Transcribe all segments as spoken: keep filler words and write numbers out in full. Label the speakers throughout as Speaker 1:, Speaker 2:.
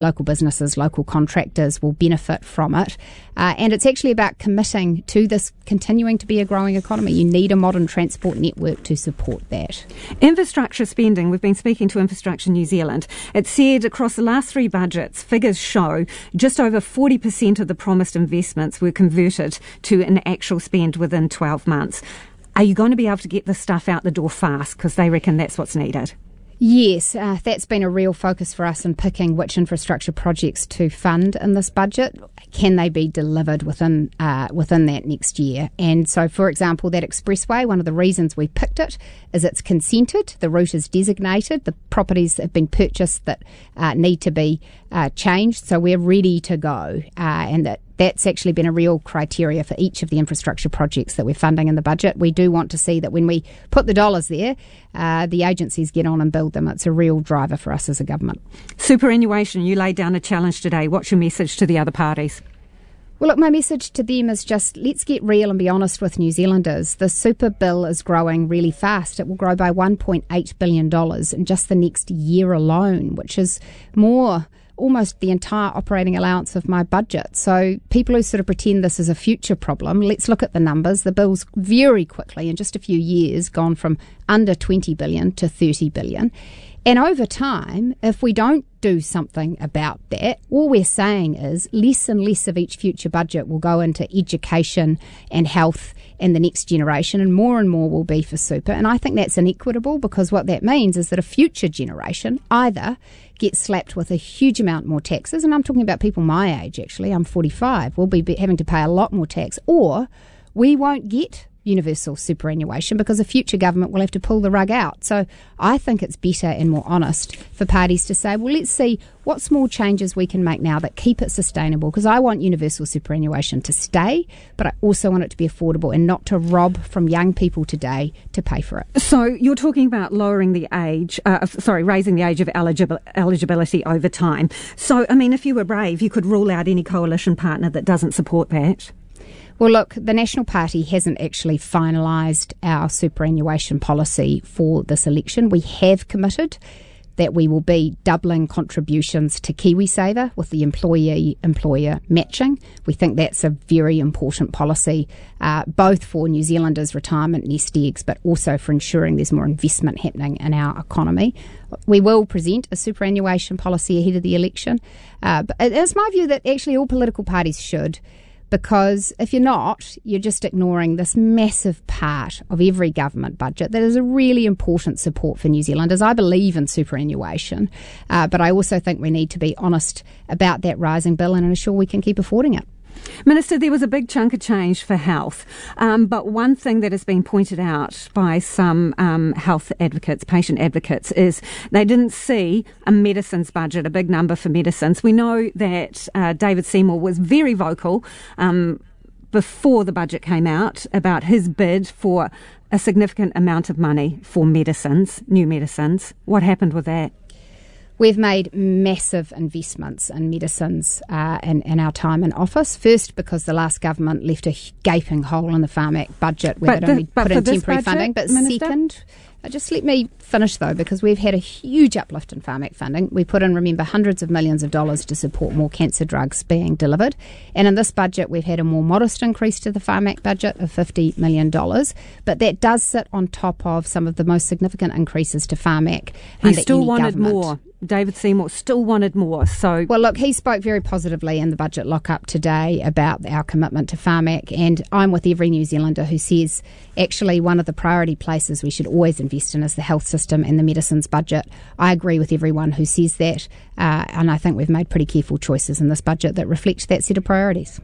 Speaker 1: local businesses, local contractors will benefit from it. Uh, and it's actually about committing to this continuing to be a growing economy. You need a modern transport network to support that.
Speaker 2: Infrastructure spending, we've been speaking to Infrastructure New Zealand. It said across the last three budgets, figures show just over forty percent of the promised investments were converted to an actual spend within twelve months. Are you going to be able to get this stuff out the door fast? Because they reckon that's what's needed.
Speaker 1: Yes, uh, that's been a real focus for us in picking which infrastructure projects to fund in this budget. Can they be delivered within uh, within that next year? And so, for example, that expressway, one of the reasons we picked it is it's consented, the route is designated, the properties have been purchased that uh, need to be uh, changed, so we're ready to go. Uh, and that That's actually been a real criteria for each of the infrastructure projects that we're funding in the budget. We do want to see that when we put the dollars there, uh, the agencies get on and build them. It's a real driver for us as a government.
Speaker 2: Superannuation, you laid down a challenge today. What's your message to the other parties?
Speaker 1: Well, look, my message to them is just let's get real and be honest with New Zealanders. The super bill is growing really fast. It will grow by one point eight billion dollars in just the next year alone, which is more almost the entire operating allowance of my budget. So people who sort of pretend this is a future problem, let's look at the numbers. The bill's very quickly, in just a few years, gone from under twenty billion to thirty billion. And over time, if we don't do something about that, all we're saying is less and less of each future budget will go into education and health and the next generation, and more and more will be for super. And I think that's inequitable, because what that means is that a future generation either gets slapped with a huge amount more taxes, and I'm talking about people my age actually, I'm forty-five, we'll be having to pay a lot more tax, or we won't get universal superannuation because a future government will have to pull the rug out. So I think it's better and more honest for parties to say, well, let's see what small changes we can make now that keep it sustainable, because I want universal superannuation to stay, but I also want it to be affordable and not to rob from young people today to pay for it.
Speaker 2: So you're talking about lowering the age, uh, sorry, raising the age of eligible, eligibility over time. So, I mean, if you were brave, you could rule out any coalition partner that doesn't support that.
Speaker 1: Well, look, the National Party hasn't actually finalised our superannuation policy for this election. We have committed that we will be doubling contributions to KiwiSaver with the employee-employer matching. We think that's a very important policy, uh, both for New Zealanders' retirement nest eggs, but also for ensuring there's more investment happening in our economy. We will present a superannuation policy ahead of the election. Uh, but it's my view that actually all political parties should, because if you're not, you're just ignoring this massive part of every government budget that is a really important support for New Zealanders. I believe in superannuation, uh, but I also think we need to be honest about that rising bill and ensure we can keep affording it.
Speaker 2: Minister, there was a big chunk of change for health, um, but one thing that has been pointed out by some um, health advocates, patient advocates, is they didn't see a medicines budget, a big number for medicines. We know that uh, David Seymour was very vocal um, before the budget came out about his bid for a significant amount of money for medicines, new medicines. What happened with that?
Speaker 1: We've made massive investments in medicines uh, in, in our time in office. First, because the last government left a gaping hole in the Pharmac budget where they'd only put in temporary budget, funding. But Minister? second, uh, just let me finish though, because we've had a huge uplift in Pharmac funding. We put in, remember, hundreds of millions of dollars to support more cancer drugs being delivered. And in this budget, we've had a more modest increase to the Pharmac budget of fifty million dollars. But that does sit on top of some of the most significant increases to Pharmac
Speaker 2: He
Speaker 1: under
Speaker 2: still
Speaker 1: any
Speaker 2: wanted
Speaker 1: government.
Speaker 2: more. David Seymour still wanted more. So,
Speaker 1: well, look, he spoke very positively in the budget lock-up today about our commitment to Pharmac, and I'm with every New Zealander who says actually one of the priority places we should always invest in is the health system and the medicines budget. I agree with everyone who says that, uh, and I think we've made pretty careful choices in this budget that reflect that set of priorities.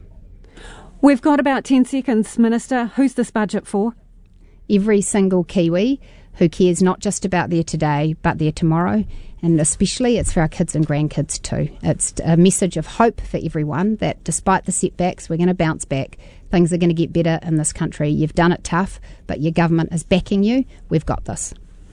Speaker 2: We've got about ten seconds, Minister. Who's this budget for?
Speaker 1: Every single Kiwi who cares not just about their today but their tomorrow, and especially it's for our kids and grandkids too. It's a message of hope for everyone that despite the setbacks, we're going to bounce back. Things are going to get better in this country. You've done it tough, but your government is backing you. We've got this.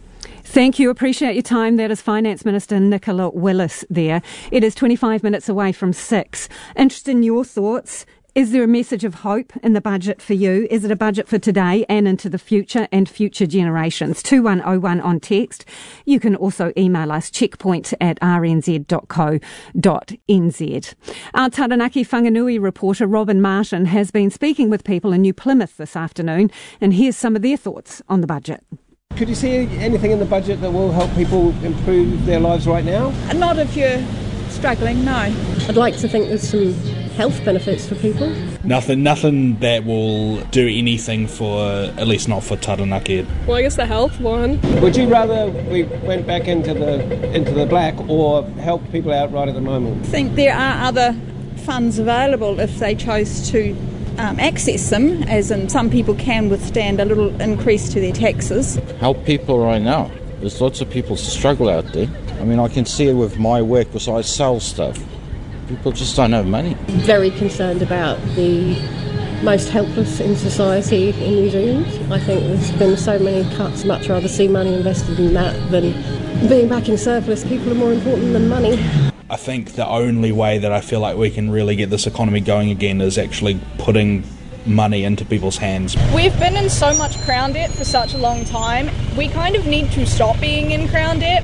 Speaker 2: Thank you. Appreciate your time. That is Finance Minister Nicola Willis there. It is twenty-five minutes away from six. Interested in your thoughts. Is there a message of hope in the budget for you? Is it a budget for today and into the future and future generations? two one oh one on text. You can also email us checkpoint at r n z dot co dot n z. Our Taranaki Whanganui reporter Robin Martin has been speaking with people in New Plymouth this afternoon, and here's some of their thoughts on the budget.
Speaker 3: Could you see anything in the budget that will help people improve their lives right now?
Speaker 4: Not if you're struggling, no.
Speaker 5: I'd like to think there's some health benefits for people.
Speaker 6: Nothing nothing that will do anything for, at least not for Taranaki.
Speaker 7: Well, I guess the health one.
Speaker 3: Would you rather we went back into the into the black or help people out right at the moment?
Speaker 4: I think there are other funds available if they chose to um, access them, as in some people can withstand a little increase to their taxes.
Speaker 8: Help people right now. There's lots of people struggle out there. I mean, I can see it with my work because I sell stuff. People just don't have money.
Speaker 5: Very concerned about the most helpless in society in New Zealand. I think there's been so many cuts. Much rather see money invested in that than being back in surplus. People are more important than money.
Speaker 6: I think the only way that I feel like we can really get this economy going again is actually putting money into people's hands.
Speaker 7: We've been in so much crown debt for such a long time. We kind of need to stop being in crown debt.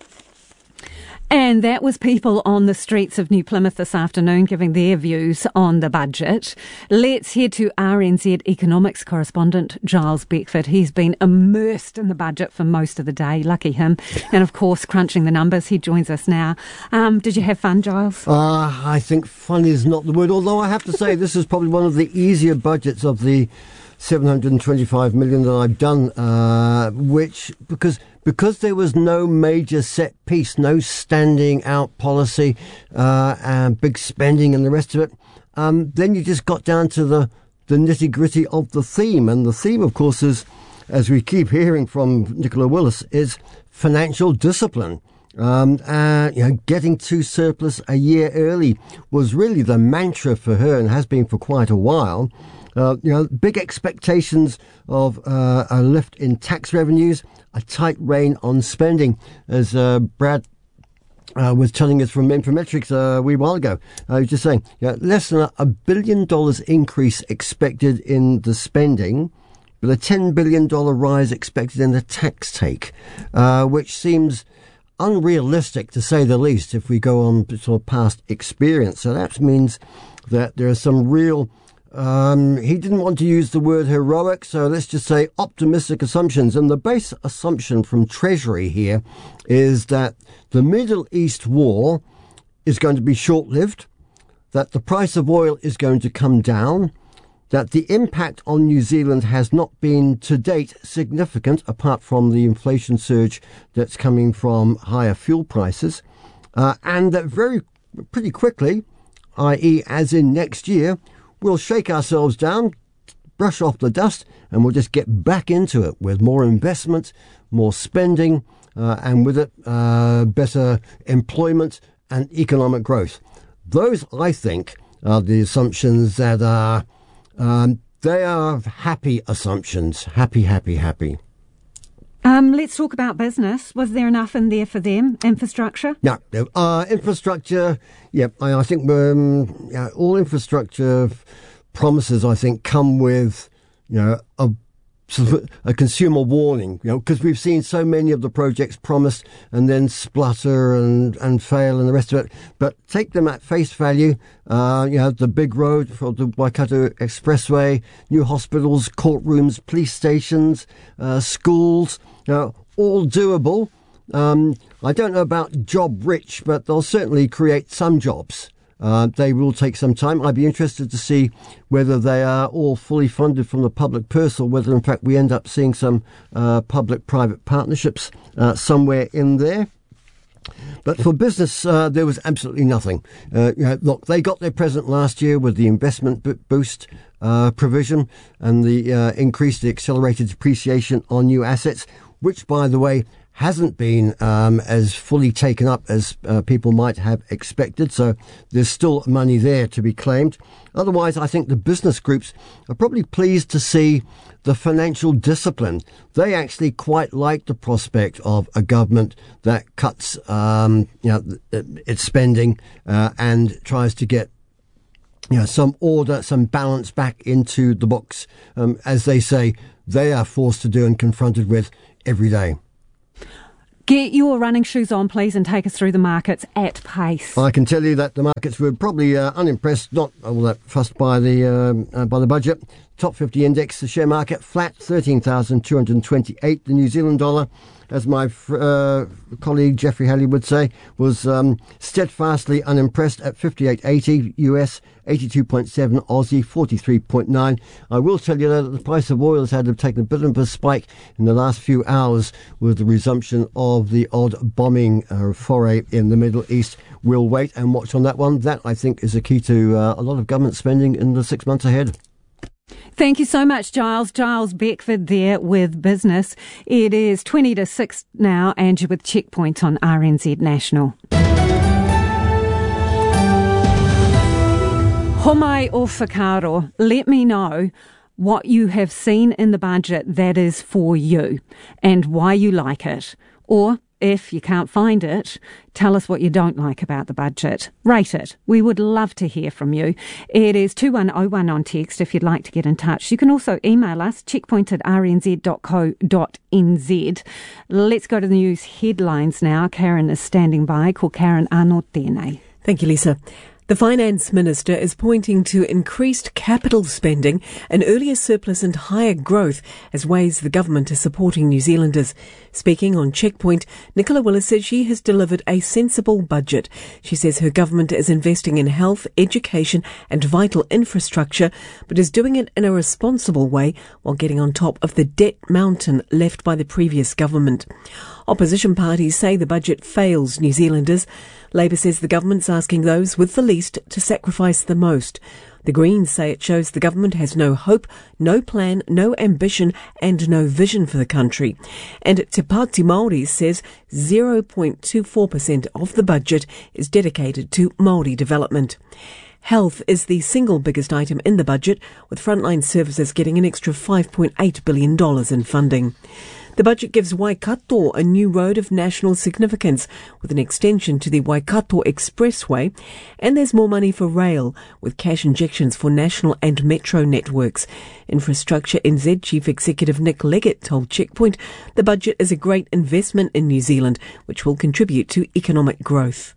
Speaker 2: And that was people on the streets of New Plymouth this afternoon giving their views on the budget. Let's head to R N Z economics correspondent Giles Beckford. He's been immersed in the budget for most of the day, lucky him. And of course, crunching the numbers. He joins us now. Um, did you have fun, Giles?
Speaker 9: Uh, I think fun is not the word, although I have to say this is probably one of the easier budgets of the seven hundred twenty-five million that I've done, uh, which, because because there was no major set piece, no standing out policy, uh, and big spending and the rest of it, um, then you just got down to the, the nitty-gritty of the theme. And the theme, of course, is, as we keep hearing from Nicola Willis, is financial discipline. Um, uh, you know, getting to surplus a year early was really the mantra for her and has been for quite a while. Uh, you know, big expectations of uh, a lift in tax revenues, a tight rein on spending, as uh, Brad uh, was telling us from Infometrics a wee while ago. I uh, was just saying, you know, less than a, a billion dollars increase expected in the spending, but a ten billion dollars rise expected in the tax take, uh, which seems unrealistic to say the least if we go on sort of past experience. So that means that there are some real Um, he didn't want to use the word heroic, so let's just say optimistic assumptions. And the base assumption from Treasury here is that the Middle East war is going to be short-lived, that the price of oil is going to come down, that the impact on New Zealand has not been to date significant, apart from the inflation surge that's coming from higher fuel prices, uh, and that very pretty quickly, that is as in next year, we'll shake ourselves down, brush off the dust, and we'll just get back into it with more investment, more spending, uh, and with it, uh, better employment and economic growth. Those, I think, are the assumptions that are, um, they are happy assumptions. Happy, happy, happy.
Speaker 2: Um, let's talk about business. Was there enough in there for them? Infrastructure?
Speaker 9: No. Uh, infrastructure, yeah, I, I think um, yeah, all infrastructure promises, I think, come with, you know, a, a consumer warning, you know, because we've seen so many of the projects promised and then splutter and, and fail and the rest of it. But take them at face value. Uh, you know, the big road for the Waikato Expressway, new hospitals, courtrooms, police stations, uh, schools, you know, all doable. Um, I don't know about job rich, but they'll certainly create some jobs. Uh, they will take some time. I'd be interested to see whether they are all fully funded from the public purse or whether, in fact, we end up seeing some uh, public-private partnerships uh, somewhere in there. But for business, uh, there was absolutely nothing. Uh, you know, look, they got their present last year with the investment boost uh, provision and the uh, increased the accelerated depreciation on new assets, which, by the way, hasn't been um, as fully taken up as uh, people might have expected. So there's still money there to be claimed. Otherwise, I think the business groups are probably pleased to see the financial discipline. They actually quite like the prospect of a government that cuts um, you know, its spending uh, and tries to get you know, some order, some balance back into the books, um, as they say, they are forced to do and confronted with every day.
Speaker 2: Get your running shoes on, please, and take us through the markets at pace.
Speaker 9: I can tell you that the markets were probably uh, unimpressed, not all that fussed by the um, uh, by the budget. Top fifty index, the share market flat, thirteen thousand two hundred twenty-eight. The New Zealand dollar, as my uh, colleague Jeffrey Halley would say, was um, steadfastly unimpressed at fifty-eight eighty U S, eighty-two point seven Aussie, forty-three point nine. I will tell you that the price of oil has had to take a bit of a spike in the last few hours with the resumption of the odd bombing uh, foray in the Middle East. We'll wait and watch on that one. That, I think, is a key to uh, a lot of government spending in the six months ahead.
Speaker 2: Thank you so much, Giles. Giles Beckford there with business. It is twenty to six now, and you're with Checkpoint on R N Z National. Homai o whakaaro, let me know what you have seen in the budget that is for you and why you like it. Or, if you can't find it, tell us what you don't like about the budget. Rate it. We would love to hear from you. It is two one oh one on text if you'd like to get in touch. You can also email us, checkpoint at r n z dot co dot n z. Let's go to the news headlines now. Karen is standing by. Ko Karen anō tēnei.
Speaker 10: Thank you, Lisa. The Finance Minister is pointing to increased capital spending, an earlier surplus and higher growth as ways the government is supporting New Zealanders. Speaking on Checkpoint, Nicola Willis said she has delivered a sensible budget. She says her government is investing in health, education and vital infrastructure, but is doing it in a responsible way while getting on top of the debt mountain left by the previous government. Opposition parties say the budget fails New Zealanders. Labour says the government's asking those with the least to sacrifice the most. The Greens say it shows the government has no hope, no plan, no ambition and no vision for the country. And Te Pāti Māori says zero point two four percent of the budget is dedicated to Māori development. Health is the single biggest item in the budget, with frontline services getting an extra five point eight billion dollars in funding. The budget gives Waikato a new road of national significance with an extension to the Waikato Expressway, and there's more money for rail with cash injections for national and metro networks. Infrastructure N Z Chief Executive Nick Leggett told Checkpoint the budget is a great investment in New Zealand which will contribute to economic growth.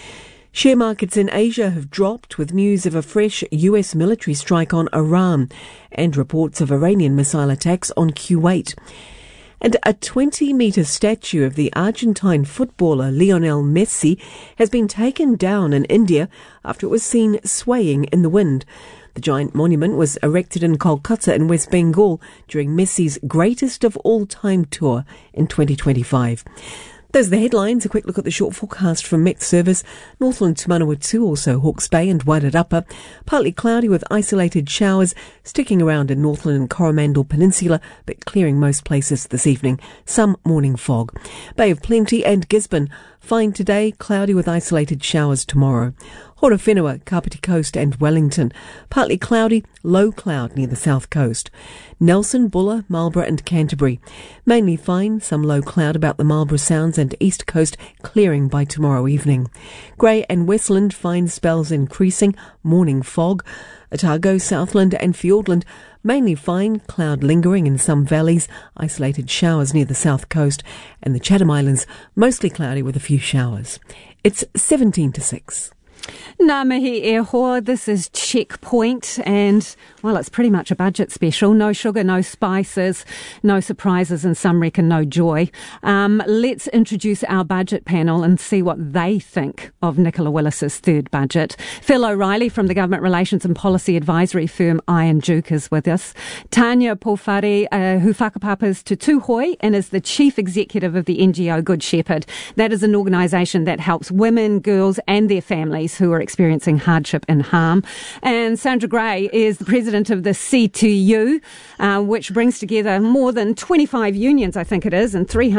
Speaker 10: Share markets in Asia have dropped with news of a fresh U S military strike on Iran and reports of Iranian missile attacks on Kuwait. And a twenty-metre statue of the Argentine footballer Lionel Messi has been taken down in India after it was seen swaying in the wind. The giant monument was erected in Kolkata in West Bengal during Messi's greatest of all-time tour in twenty twenty-five. Those are the headlines. A quick look at the short forecast from Met Service. Northland to Manawatu, also Hawke's Bay and Wairarapa. Partly cloudy with isolated showers sticking around in Northland and Coromandel Peninsula, but clearing most places this evening. Some morning fog. Bay of Plenty and Gisborne. Fine today, cloudy with isolated showers tomorrow. Horowhenua, Kapiti Coast and Wellington. Partly cloudy, low cloud near the south coast. Nelson, Buller, Marlborough and Canterbury. Mainly fine, some low cloud about the Marlborough Sounds and east coast, clearing by tomorrow evening. Grey and Westland, fine spells increasing, morning fog. Otago, Southland and Fiordland, mainly fine, cloud lingering in some valleys, isolated showers near the south coast, and the Chatham Islands, mostly cloudy with a few showers. It's seventeen to six.
Speaker 2: Ngā mihi e hoa, this is Checkpoint, and, well, it's pretty much a budget special. No sugar, no spices, no surprises, and some reckon no joy. Um, let's introduce our budget panel and see what they think of Nicola Willis's third budget. Phil O'Reilly from the Government Relations and Policy Advisory firm Iron Duke is with us. Tanya Pōwhare, uh, who whakapapas to Tūhoi and is the Chief Executive of the N G O Good Shepherd. That is an organisation that helps women, girls and their families who are experiencing hardship and harm. And Sandra Gray is the president of the C two U, uh, which brings together more than twenty-five unions, I think it is, and three hundred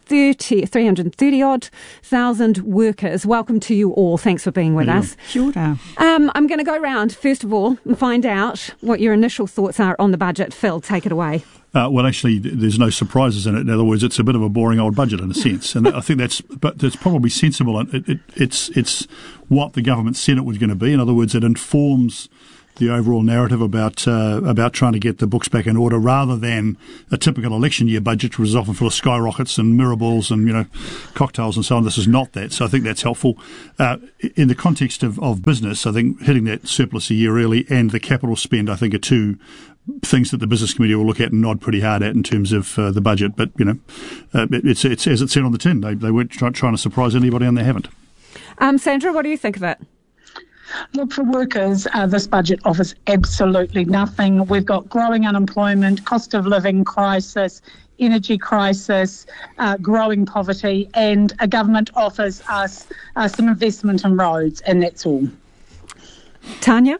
Speaker 2: thirty, three hundred thirty odd thousand workers. Welcome to you all. Thanks for being with
Speaker 11: yeah.
Speaker 2: us.
Speaker 11: Kia ora.
Speaker 2: Um, I'm going to go round, first of all, and find out what your initial thoughts are on the budget. Phil, take it away.
Speaker 12: Uh, well, actually, there's no surprises in it. In other words, it's a bit of a boring old budget in a sense, and I think that's, but that's probably sensible. It, it, it's it's what the government said it was going to be. In other words, it informs the overall narrative about uh, about trying to get the books back in order, rather than a typical election year budget, which is often full of skyrockets and mirror balls and, you know, cocktails and so on. This is not that, so I think that's helpful. Uh, in the context of, of business, I think hitting that surplus a year early and the capital spend, I think, are two things that the business committee will look at and nod pretty hard at in terms of uh, the budget. But, you know, uh, it's, it's as it said on the tin. They, they weren't try, trying to surprise anybody, and they haven't.
Speaker 2: Um, Sandra, what do you think of it?
Speaker 13: Look, for workers, uh, this budget offers absolutely nothing. We've got growing unemployment, cost of living crisis, energy crisis, uh, growing poverty, and a government offers us uh, some investment in roads, and that's all.
Speaker 2: Tanya?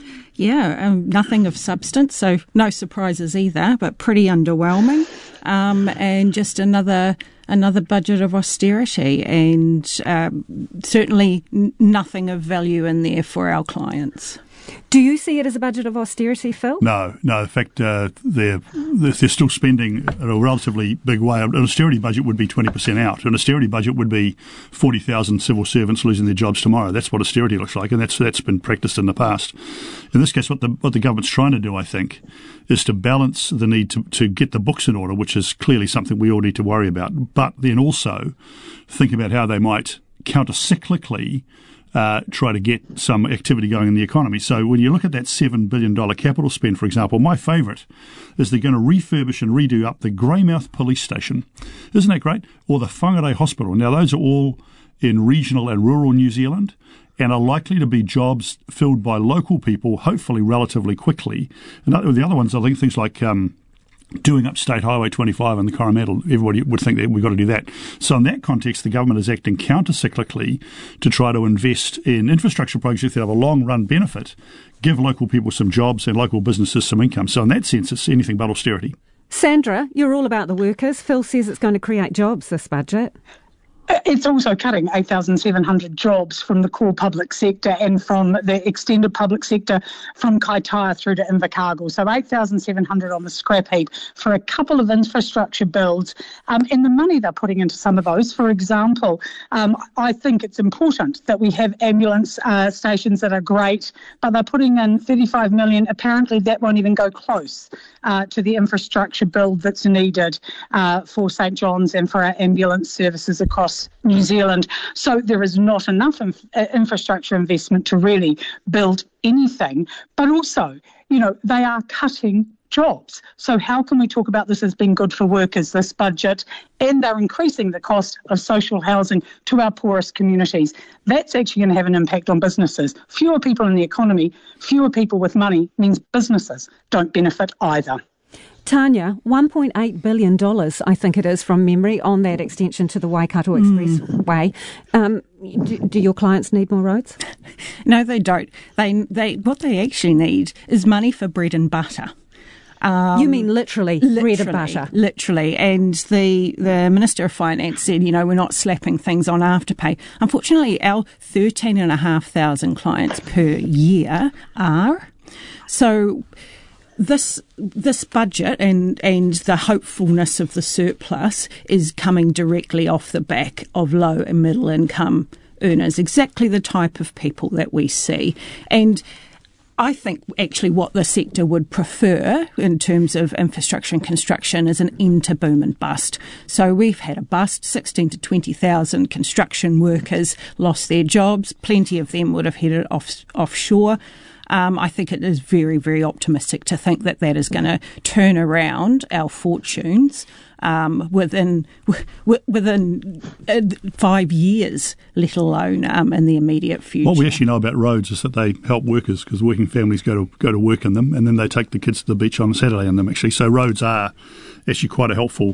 Speaker 11: Yeah, um, nothing of substance, so no surprises either, but pretty underwhelming. Um, and just another another budget of austerity, and um, certainly n- nothing of value in there for our clients.
Speaker 2: Do you see it as a budget of austerity, Phil?
Speaker 12: No, no. In fact, uh, they're they're still spending in a relatively big way. An austerity budget would be twenty percent out. An austerity budget would be forty thousand civil servants losing their jobs tomorrow. That's what austerity looks like, and that's that's been practiced in the past. In this case, what the what the government's trying to do, I think, is to balance the need to, to get the books in order, which is clearly something we all need to worry about, but then also think about how they might counter-cyclically Uh, try to get some activity going in the economy. So when you look at that seven billion dollars capital spend, for example, my favourite is they're going to refurbish and redo up the Greymouth Police Station. Isn't that great? Or the Whangarei Hospital. Now, those are all in regional and rural New Zealand and are likely to be jobs filled by local people, hopefully relatively quickly. And the other ones, I think things like um, doing up State Highway twenty-five and the Coromandel, everybody would think that we've got to do that. So in that context, the government is acting counter-cyclically to try to invest in infrastructure projects that have a long-run benefit, give local people some jobs and local businesses some income. So in that sense, it's anything but austerity.
Speaker 2: Sandra, you're all about the workers. Phil says it's going to create jobs, this budget.
Speaker 13: It's also cutting eight thousand seven hundred jobs from the core public sector and from the extended public sector from Kaitaia through to Invercargill. So eight thousand seven hundred on the scrap heap for a couple of infrastructure builds. Um, and the money they're putting into some of those, for example, um, I think it's important that we have ambulance uh, stations that are great, but they're putting in thirty-five million dollars. Apparently that won't even go close uh, to the infrastructure build that's needed uh, for St John's and for our ambulance services across New Zealand. So there is not enough inf- uh, infrastructure investment to really build anything. But also, you know, they are cutting jobs. So how can we talk about this as being good for workers, this budget, and they're increasing the cost of social housing to our poorest communities? That's actually going to have an impact on businesses. Fewer people in the economy, fewer people with money means businesses don't benefit either.
Speaker 2: Tanya, one point eight billion dollars, I think it is from memory, on that extension to the Waikato Expressway. Mm. Um, do, do your clients need more roads?
Speaker 11: No, they don't. They they what they actually need is money for bread and butter. Um,
Speaker 2: you mean literally, literally bread and butter?
Speaker 11: Literally. And the, the Minister of Finance said, you know, we're not slapping things on Afterpay. Unfortunately, our thirteen and a half thousand clients per year are. So This this budget and, and the hopefulness of the surplus is coming directly off the back of low and middle income earners, exactly the type of people that we see. And I think actually what the sector would prefer in terms of infrastructure and construction is an end to boom and bust. So we've had a bust, sixteen to twenty thousand construction workers lost their jobs. Plenty of them would have headed off offshore. Um, I think it is very, very optimistic to think that that is going to turn around our fortunes um, within w- within uh, five years, let alone um, in the immediate future.
Speaker 12: What we actually know about roads is that they help workers because working families go to go to work in them, and then they take the kids to the beach on a Saturday in them. Actually, so roads are actually quite a helpful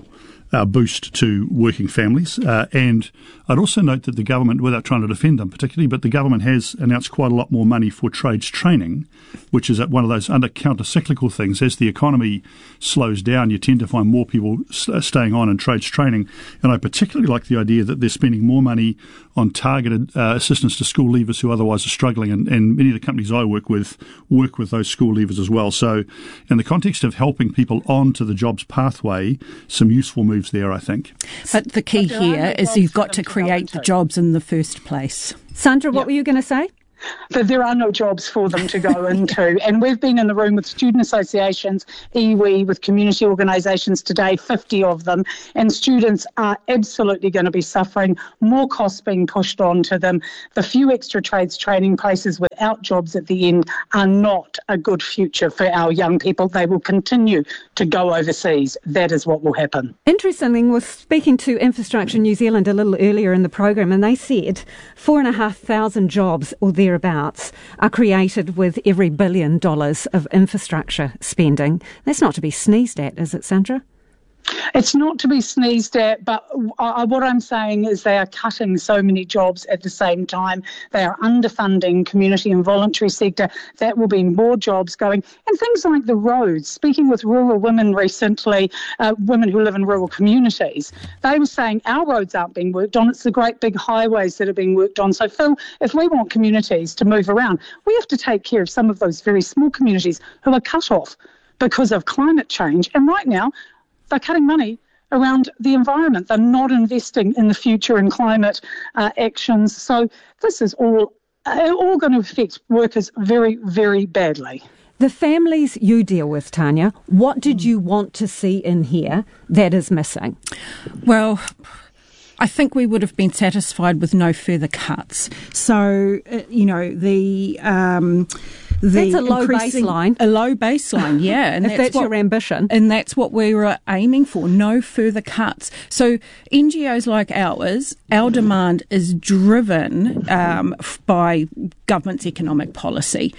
Speaker 12: uh, boost to working families. Uh, and I'd also note that the government, without trying to defend them particularly, but the government has announced quite a lot more money for trades training, which is one of those under counter-cyclical things. As the economy slows down, you tend to find more people st- staying on in trades training. And I particularly like the idea that they're spending more money on targeted uh, assistance to school leavers who otherwise are struggling. And, and many of the companies I work with work with those school leavers as well. So in the context of helping people onto the jobs pathway, some useful moves there, I think.
Speaker 11: But the key here is you've got to create the jobs in the first place.
Speaker 2: Sandra, what
Speaker 13: Yep.
Speaker 2: were you going to say?
Speaker 13: That there are no jobs for them to go into. And we've been in the room with student associations, iwi, with community organisations today, fifty of them, and students are absolutely going to be suffering, more costs being pushed onto them. The few extra trades training places without jobs at the end are not a good future for our young people. They will continue to go overseas. That is what will happen.
Speaker 2: Interestingly, we were speaking to Infrastructure New Zealand a little earlier in the program, and they said four and a half thousand jobs or thereabouts are created with every billion dollars of infrastructure spending. That's not to be sneezed at, is it, Sandra?
Speaker 13: It's not to be sneezed at, but uh, what I'm saying is they are cutting so many jobs at the same time. They are underfunding community and voluntary sector. That will be more jobs going. And things like the roads. Speaking with rural women recently, uh, women who live in rural communities, they were saying our roads aren't being worked on. It's the great big highways that are being worked on. So, Phil, if we want communities to move around, we have to take care of some of those very small communities who are cut off because of climate change. And right now, they're cutting money around the environment. They're not investing in the future and climate uh, actions. So this is all, uh, all going to affect workers very, very badly.
Speaker 2: The families you deal with, Tanya, what did you want to see in here that is missing?
Speaker 11: Well, I think we would have been satisfied with no further cuts. So, uh, you know, the... Um, The
Speaker 2: that's a low baseline.
Speaker 11: A low baseline, yeah.
Speaker 2: And if that's, that's what, your ambition.
Speaker 11: And that's what we were aiming for, no further cuts. So N G Os like ours, our demand is driven um, by government's economic policy.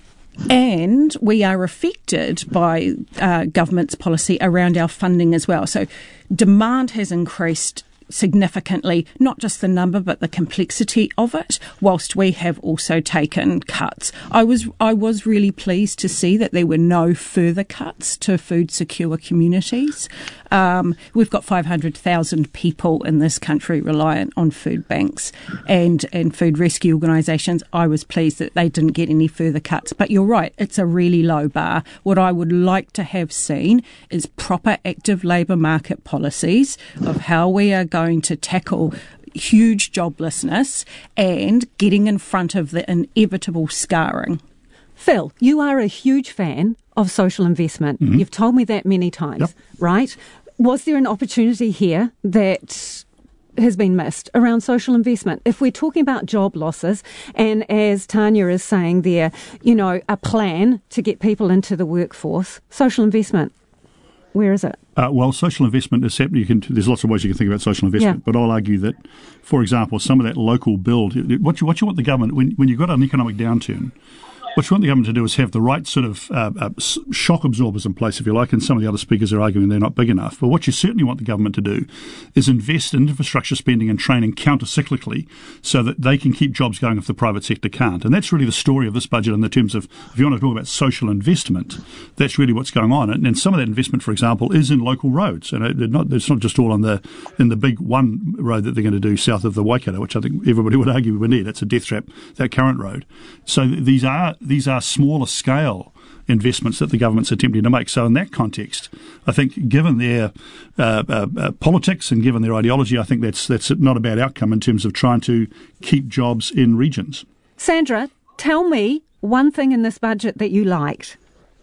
Speaker 11: And we are affected by uh, government's policy around our funding as well. So demand has increased significantly, not just the number but the complexity of it, whilst we have also taken cuts. I was I was really pleased to see that there were no further cuts to food secure communities. Um, we've got five hundred thousand people in this country reliant on food banks and, and food rescue organisations. I was pleased that they didn't get any further cuts. But you're right, it's a really low bar. What I would like to have seen is proper active labour market policies of how we are going going to tackle huge joblessness and getting in front of the inevitable scarring.
Speaker 2: Phil, you are a huge fan of social investment. Mm-hmm. You've told me that many times, yep. right? Was there an opportunity here that has been missed around social investment? If we're talking about job losses, and as Tanya is saying there, you know, a plan to get people into the workforce, social investment, where is it?
Speaker 12: Uh, well, social investment is happening. You can, there's lots of ways you can think about social investment, yeah. but I'll argue that, for example, some of that local build, what you, what you want the government, when, when you've got an economic downturn, what you want the government to do is have the right sort of uh, uh, shock absorbers in place, if you like, and some of the other speakers are arguing they're not big enough. But what you certainly want the government to do is invest in infrastructure spending and training counter-cyclically so that they can keep jobs going if the private sector can't. And that's really the story of this budget in the terms of, if you want to talk about social investment, that's really what's going on. And, and some of that investment, for example, is in local roads. And it, not, it's not just all on the in the big one road that they're going to do south of the Waikato, which I think everybody would argue we need. That's a death trap, that current road. So these are These are smaller scale investments that the government's attempting to make. So in that context, I think given their uh, uh, uh, politics and given their ideology, I think that's that's not a bad outcome in terms of trying to keep jobs in regions.
Speaker 2: Sandra, tell me one thing in this budget that you liked.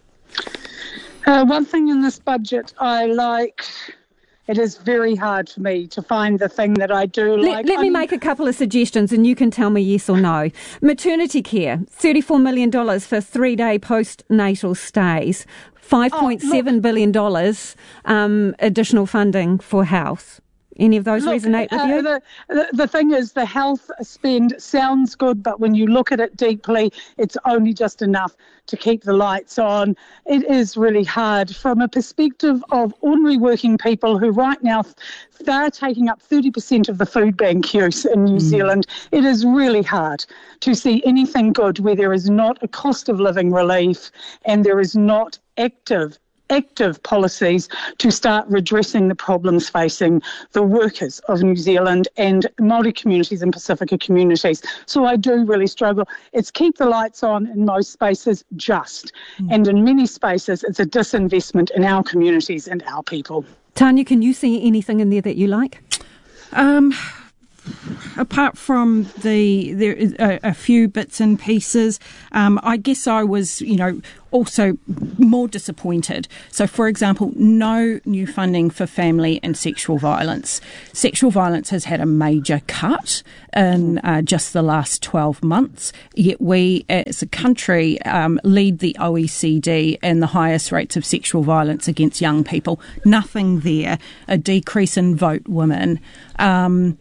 Speaker 13: Uh, one thing in this budget I like... It is very hard for me to find the thing that I do
Speaker 2: let,
Speaker 13: like.
Speaker 2: Let me make a couple of suggestions and you can tell me yes or no. Maternity care, thirty-four million dollars for three-day postnatal stays, five point seven billion dollars um, additional funding for health. Any of those
Speaker 13: Look,
Speaker 2: resonate with
Speaker 13: uh,
Speaker 2: you?
Speaker 13: The, the, the thing is, the health spend sounds good, but when you look at it deeply, it's only just enough to keep the lights on. It is really hard from a perspective of ordinary working people who right now, they're taking up thirty percent of the food bank use in New mm. Zealand. It is really hard to see anything good where there is not a cost of living relief and there is not active active policies to start redressing the problems facing the workers of New Zealand and Māori communities and Pacifica communities. So I do really struggle. It's keep the lights on in most spaces just, mm. and in many spaces it's a disinvestment in our communities and our people.
Speaker 2: Tanya, can you see anything in there that you like?
Speaker 11: Um... Apart from the there is a, a few bits and pieces, um, I guess I was, you know, also more disappointed. So, for example, no new funding for family and sexual violence. Sexual violence has had a major cut in uh, just the last twelve months, yet we as a country um, lead the O E C D in the highest rates of sexual violence against young people. Nothing there. A decrease in vote women. Um,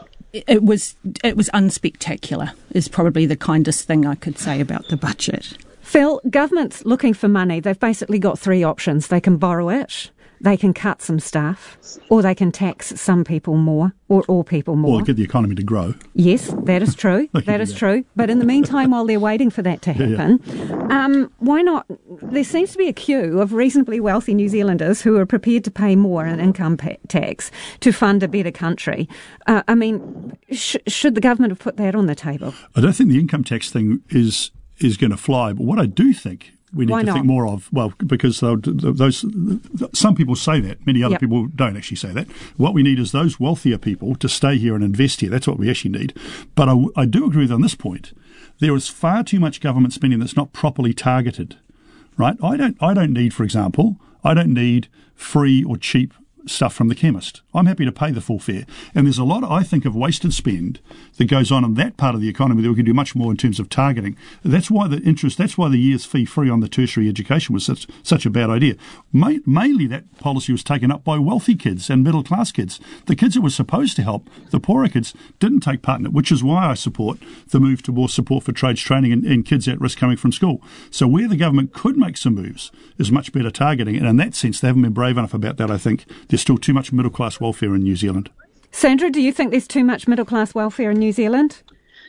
Speaker 11: It was it was unspectacular, is probably the kindest thing I could say about the budget.
Speaker 2: Phil, government's looking for money. They've basically got three options. They can borrow it, they can cut some stuff, or they can tax some people more, or all people more.
Speaker 12: Or get the economy to grow.
Speaker 2: Yes, that is true. that is that. true. But in the meantime, while they're waiting for that to happen, yeah, yeah. Um, why not? There seems to be a queue of reasonably wealthy New Zealanders who are prepared to pay more in income pa- tax to fund a better country. Uh, I mean, sh- should the government have put that on the table?
Speaker 12: I don't think the income tax thing is is going to fly, but what I do think we need
Speaker 2: Why
Speaker 12: to
Speaker 2: not?
Speaker 12: think more of, well, because those some people say that, many other
Speaker 2: yep.
Speaker 12: people don't actually say that. What we need is those wealthier people to stay here and invest here. That's what we actually need. But I, I do agree with on this point. There is far too much government spending that's not properly targeted, right? I don't, I don't need, for example, I don't need free or cheap stuff from the chemist. I'm happy to pay the full fare. And there's a lot, I think, of wasted spend that goes on in that part of the economy that we can do much more in terms of targeting. That's why the interest, that's why the year's fee free on the tertiary education was such, such a bad idea. Ma- mainly that policy was taken up by wealthy kids and middle class kids. The kids that were supposed to help, the poorer kids, didn't take part in it, which is why I support the move to more support for trades training and, and kids at risk coming from school. So where the government could make some moves is much better targeting. And in that sense, they haven't been brave enough about that, I think. There's still too much middle class welfare in New Zealand.
Speaker 2: Sandra, do you think there's too much middle class welfare in New Zealand?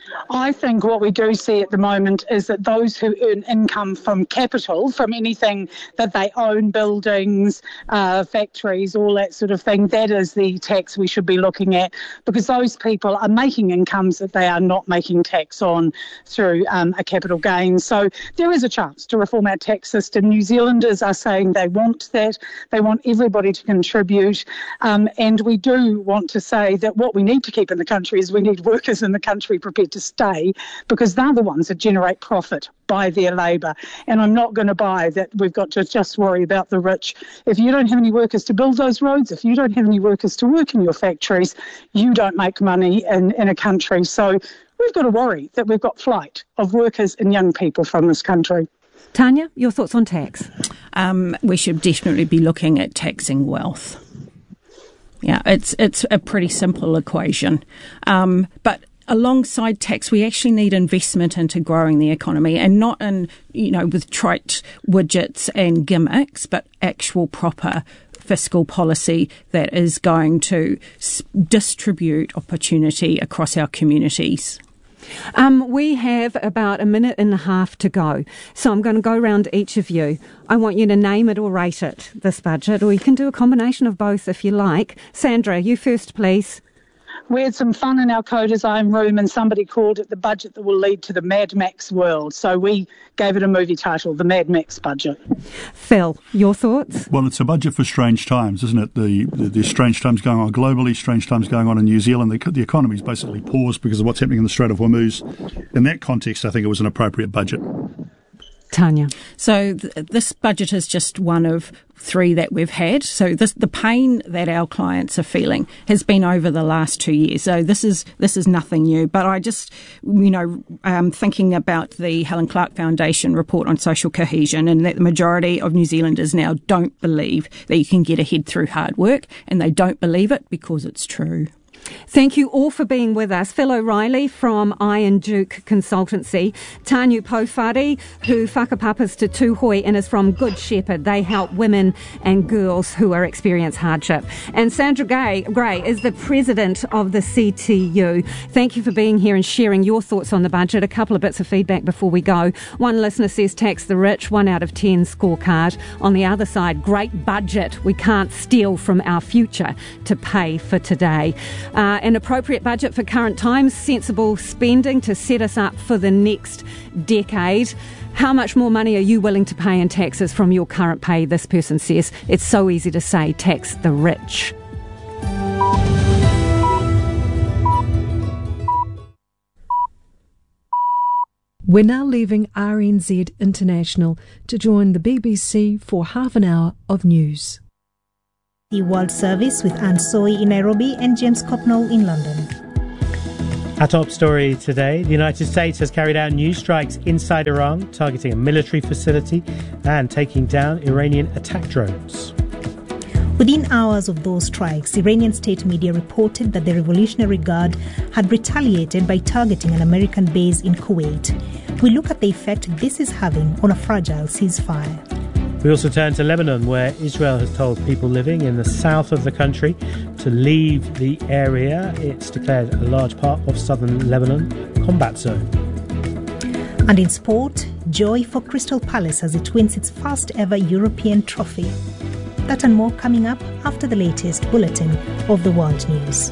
Speaker 13: I think what we do see at the moment is that those who earn income from capital, from anything that they own, buildings, uh, factories, all that sort of thing, that is the tax we should be looking at, because those people are making incomes that they are not making tax on through um, a capital gain. So there is a chance to reform our tax system. New Zealanders are saying they want that. They want everybody to contribute. Um, and we do want to say that what we need to keep in the country is we need workers in the country prepared to stay, because they're the ones that generate profit by their labour. And I'm not going to buy that we've got to just worry about the rich. If you don't have any workers to build those roads, if you don't have any workers to work in your factories, you don't make money in, in a country. So we've got to worry that we've got flight of workers and young people from this country.
Speaker 2: Tanya, your thoughts on tax?
Speaker 11: Um, we should definitely be looking at taxing wealth. Yeah, it's it's a pretty simple equation. Um, but alongside tax, we actually need investment into growing the economy, and not in, you know, with trite widgets and gimmicks, but actual proper fiscal policy that is going to s- distribute opportunity across our communities.
Speaker 2: Um, we have about a minute and a half to go, so I'm going to go around each of you. I want you to name it or rate it, this budget, or you can do a combination of both if you like. Sandra, you first, please.
Speaker 13: We had some fun in our co-design room, and somebody called it the budget that will lead to the Mad Max world. So we gave it a movie title, the Mad Max budget.
Speaker 2: Phil, your thoughts?
Speaker 12: Well, it's a budget for strange times, isn't it? The, the There's strange times going on globally, strange times going on in New Zealand. The, the economy's basically paused because of what's happening in the Strait of Hormuz. In that context, I think it was an appropriate budget.
Speaker 2: Tanya.
Speaker 11: So th- this budget is just one of three that we've had. So this, the pain that our clients are feeling has been over the last two years. So this is this is nothing new. But I just, you know, um, thinking about the Helen Clark Foundation report on social cohesion, and that the majority of New Zealanders now don't believe that you can get ahead through hard work, and they don't believe it because it's true.
Speaker 2: Thank you all for being with us. Phil O'Reilly from Iron Duke Consultancy, Tanu Pofari, who whakapapas to Tūhoi and is from Good Shepherd. They help women and girls who are experiencing hardship. And Sandra Gray, Gray is the president of the C T U. Thank you for being here and sharing your thoughts on the budget. A couple of bits of feedback before we go. One listener says tax the rich, one out of ten scorecard. On the other side, great budget. We can't steal from our future to pay for today. Uh, an appropriate budget for current times, sensible spending to set us up for the next decade. How much more money are you willing to pay in taxes from your current pay? This person says it's so easy to say tax the rich.
Speaker 14: We're now leaving R N Z International to join the B B C for half an hour of news.
Speaker 15: The World Service with Anne Soy in Nairobi and James Copnall in London.
Speaker 16: Our top story today, the United States has carried out new strikes inside Iran, targeting a military facility and taking down Iranian attack drones.
Speaker 15: Within hours of those strikes, Iranian state media reported that the Revolutionary Guard had retaliated by targeting an American base in Kuwait. We look at the effect this is having on a fragile ceasefire.
Speaker 16: We also turn to Lebanon, where Israel has told people living in the south of the country to leave the area. It's declared a large part of southern Lebanon a combat zone.
Speaker 15: And in sport, joy for Crystal Palace as it wins its first ever European trophy. That and more coming up after the latest bulletin of the world news.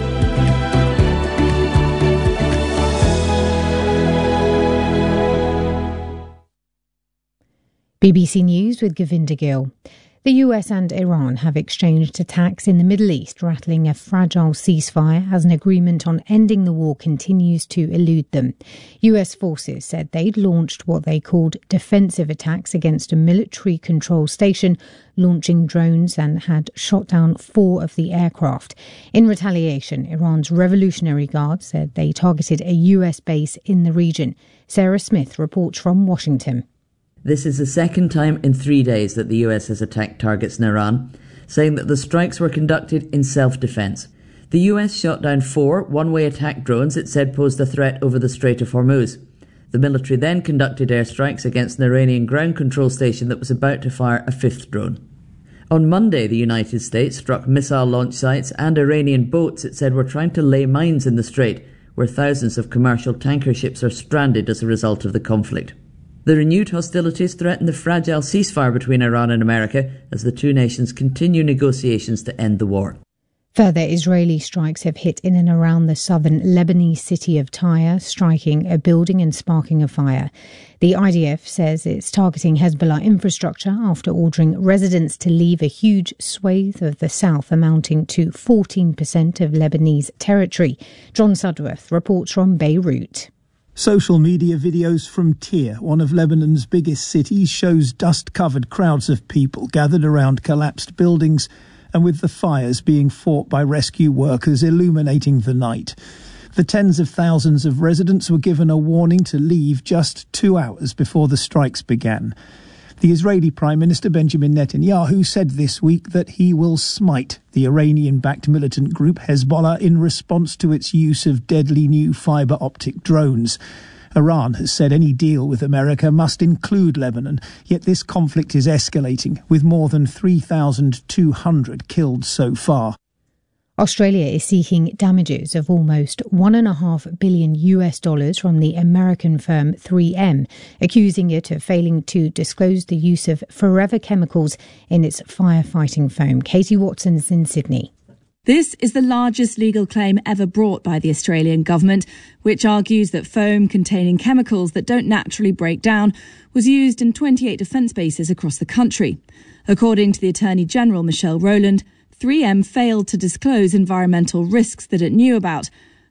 Speaker 1: B B C News with Govinda Gill. The U S and Iran have exchanged attacks in the Middle East, rattling a fragile ceasefire as an agreement on ending the war continues to elude them. U S forces said they'd launched what they called defensive attacks against a military control station, launching drones, and had shot down four of the aircraft. In retaliation, Iran's Revolutionary Guard said they targeted a U S base in the region. Sarah Smith reports from Washington.
Speaker 17: This is the second time in three days that the U S has attacked targets in Iran, saying that the strikes were conducted in self-defence. The U S shot down four one-way attack drones it said posed a threat over the Strait of Hormuz. The military then conducted airstrikes against an Iranian ground control station that was about to fire a fifth drone. On Monday, the United States struck missile launch sites and Iranian boats it said were trying to lay mines in the strait, where thousands of commercial tanker ships are stranded as a result of the conflict. The renewed hostilities threaten the fragile ceasefire between Iran and America as the two nations continue negotiations to end the war.
Speaker 1: Further Israeli strikes have hit in and around the southern Lebanese city of Tyre, striking a building and sparking a fire. The I D F says it's targeting Hezbollah infrastructure after ordering residents to leave a huge swathe of the south amounting to fourteen percent of Lebanese territory. John Sudworth reports from Beirut.
Speaker 18: Social media videos from Tyre, one of Lebanon's biggest cities, shows dust-covered crowds of people gathered around collapsed buildings and with the fires being fought by rescue workers illuminating the night. The tens of thousands of residents were given a warning to leave just two hours before the strikes began. The Israeli Prime Minister Benjamin Netanyahu said this week that he will smite the Iranian-backed militant group Hezbollah in response to its use of deadly new fibre-optic drones. Iran has said any deal with America must include Lebanon, yet this conflict is escalating, with more than three thousand two hundred killed so far.
Speaker 1: Australia is seeking damages of almost one point five billion U S dollars from the American firm three M, accusing it of failing to disclose the use of forever chemicals in its firefighting foam. Katie Watson is in Sydney.
Speaker 19: This is the largest legal claim ever brought by the Australian government, which argues that foam containing chemicals that don't naturally break down was used in twenty-eight defence bases across the country. According to the Attorney-General Michelle Rowland, three M failed to disclose environmental risks that it knew about.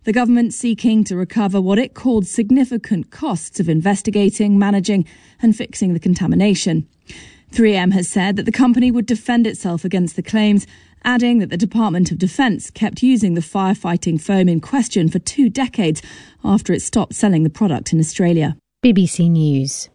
Speaker 19: the government seeking to recover what it called significant costs of investigating, managing and fixing the contamination. three M has said that the company would defend itself against the claims, adding that the Department of Defence kept using the firefighting foam in question for two decades after it stopped selling the product in Australia.
Speaker 1: B B C News.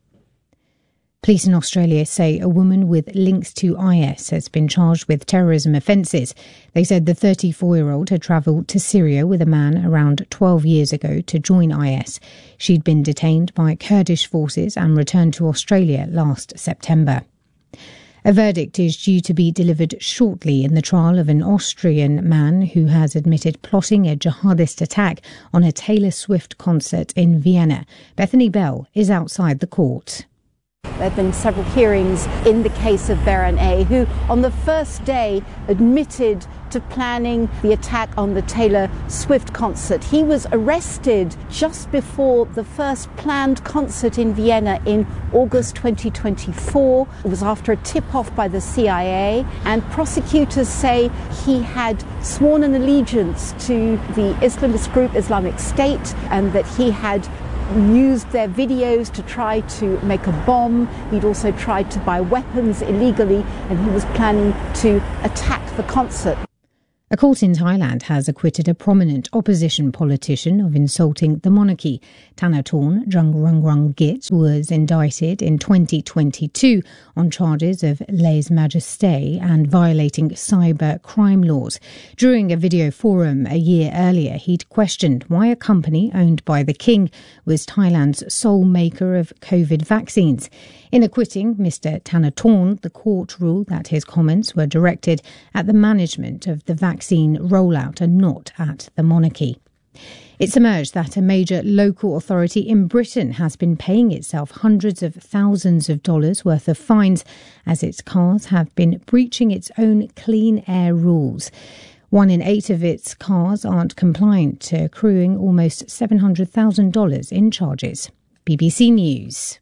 Speaker 1: Police in Australia say a woman with links to I S has been charged with terrorism offences. They said the thirty-four-year-old had travelled to Syria with a man around twelve years ago to join I S. She'd been detained by Kurdish forces and returned to Australia last September. A verdict is due to be delivered shortly in the trial of an Austrian man who has admitted plotting a jihadist attack on a Taylor Swift concert in Vienna. Bethany Bell is outside the court.
Speaker 20: There have been several hearings in the case of Baron A, who on the first day admitted to planning the attack on the Taylor Swift concert. He was arrested just before the first planned concert in Vienna in August twenty twenty-four. It was after a tip-off by the C I A, and prosecutors say he had sworn an allegiance to the Islamist group Islamic State and that he had used their videos to try to make a bomb. He'd also tried to buy weapons illegally, and he was planning to attack the concert.
Speaker 1: A court in Thailand has acquitted a prominent opposition politician of insulting the monarchy. Thanathorn Juangroongruangkit was indicted in twenty twenty-two on charges of lèse-majesté and violating cyber crime laws. During a video forum a year earlier, he'd questioned why a company owned by the king was Thailand's sole maker of COVID vaccines. In acquitting Mister Thanathorn, the court ruled that his comments were directed at the management of the vaccine rollout and not at the monarchy. It's emerged that a major local authority in Britain has been paying itself hundreds of thousands of dollars worth of fines as its cars have been breaching its own clean air rules. One in eight of its cars aren't compliant, accruing almost seven hundred thousand dollars in charges. B B C News.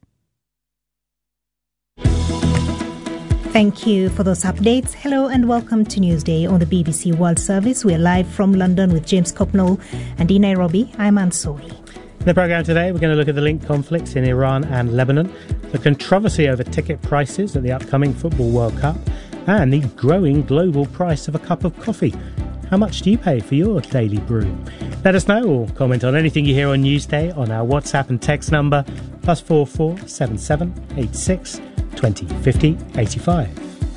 Speaker 15: Thank you for those updates. Hello and welcome to Newsday on the B B C World Service. We're live from London with James Copnall, and in Nairobi, I'm Ansori.
Speaker 16: In the programme today, we're going to look at the linked conflicts in Iran and Lebanon, the controversy over ticket prices at the upcoming Football World Cup, and the growing global price of a cup of coffee. How much do you pay for your daily brew? Let us know or comment on anything you hear on Newsday on our WhatsApp and text number plus four four seven seven eight six twenty fifty eighty-five.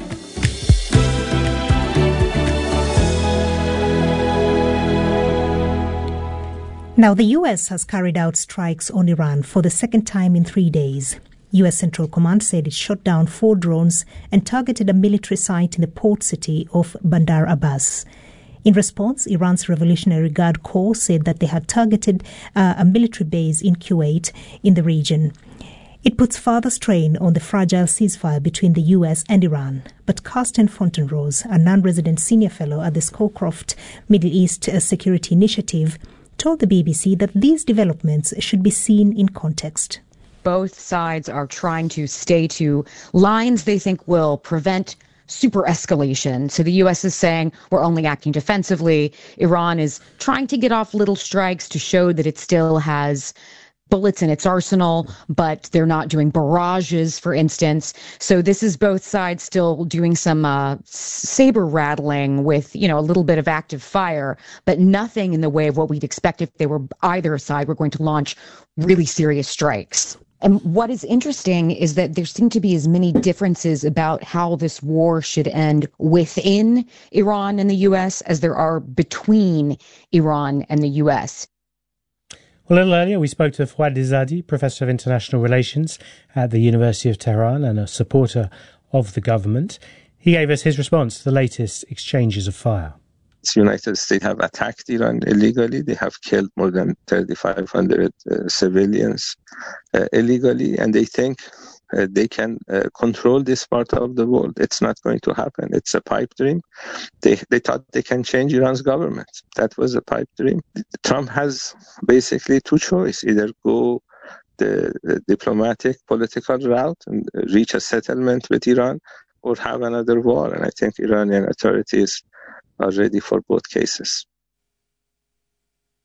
Speaker 15: Now, the U S has carried out strikes on Iran for the second time in three days. U S Central Command said it shot down four drones and targeted a military site in the port city of Bandar Abbas. In response, Iran's Revolutionary Guard Corps said that they had targeted uh, a military base in Kuwait in the region. It puts further strain on the fragile ceasefire between the U S and Iran. But Carsten Fontenrose, a non-resident senior fellow at the Scowcroft Middle East Security Initiative, told the B B C that these developments should be seen in context.
Speaker 21: Both sides are trying to stay to lines they think will prevent super escalation. So the U S is saying we're only acting defensively. Iran is trying to get off little strikes to show that it still has bullets in its arsenal, but they're not doing barrages, for instance. So this is both sides still doing some uh, saber rattling with, you know, a little bit of active fire, but nothing in the way of what we'd expect if they were either side were going to launch really serious strikes. And what is interesting is that there seem to be as many differences about how this war should end within Iran and the U S as there are between Iran and the U S.
Speaker 16: Well, a little earlier, we spoke to Fouad Izzadi, Professor of International Relations at the University of Tehran and a supporter of the government. He gave us his response to the latest exchanges of fire.
Speaker 22: The United States have attacked Iran illegally. They have killed more than thirty-five hundred uh, civilians uh, illegally, and they think uh, they can uh, control this part of the world. It's not going to happen. It's a pipe dream. They they thought they can change Iran's government. That was a pipe dream. Trump has basically two choices: either go the, the diplomatic, political route and reach a settlement with Iran, or have another war. And I think Iranian authorities are ready for both cases.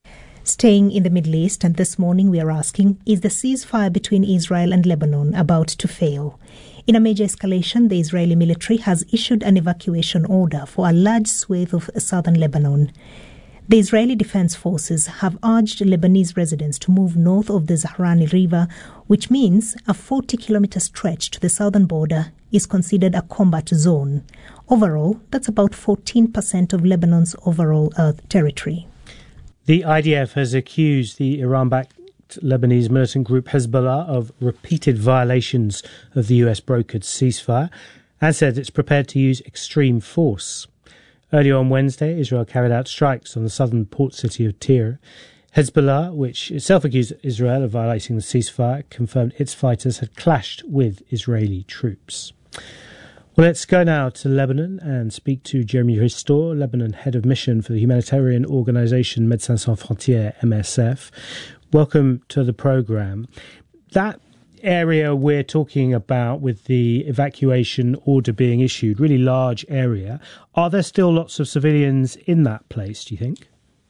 Speaker 15: Staying in the Middle East, and this morning we are asking, is the ceasefire between Israel and Lebanon about to fail? In a major escalation, the Israeli military has issued an evacuation order for a large swathe of southern Lebanon. The Israeli Defense Forces have urged Lebanese residents to move north of the Zahrani River, which means a forty-kilometre stretch to the southern border is considered a combat zone. Overall, that's about fourteen percent of Lebanon's overall earth territory.
Speaker 16: The I D F has accused the Iran-backed Lebanese militant group Hezbollah of repeated violations of the U S-brokered ceasefire and said it's prepared to use extreme force. Earlier on Wednesday, Israel carried out strikes on the southern port city of Tyre. Hezbollah, which itself accused Israel of violating the ceasefire, confirmed its fighters had clashed with Israeli troops. Well, let's go now to Lebanon and speak to Jeremy Ristor, Lebanon Head of Mission for the humanitarian organisation Médecins Sans Frontières, M S F. Welcome to the programme. That area we're talking about with the evacuation order being issued, really large area, are there still lots of civilians in that place, do you think?